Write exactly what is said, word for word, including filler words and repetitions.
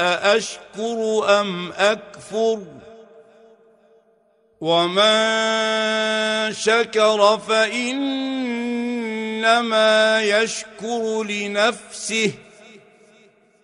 أأشكر أم أكفر ومن شكر فإنما يشكر لنفسه